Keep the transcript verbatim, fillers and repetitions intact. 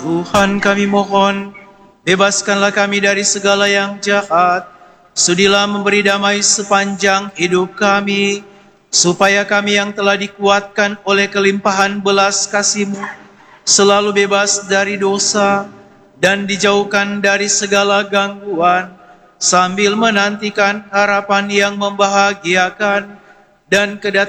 Tuhan kami mohon, bebaskanlah kami dari segala yang jahat. Sudilah memberi damai sepanjang hidup kami, supaya kami yang telah dikuatkan oleh kelimpahan belas kasih-Mu selalu bebas dari dosa dan dijauhkan dari segala gangguan, sambil menantikan harapan yang membahagiakan dan kedatangan